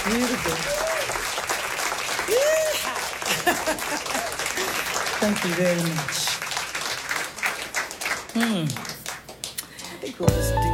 Beautiful. Thank you very much. I think we'll just do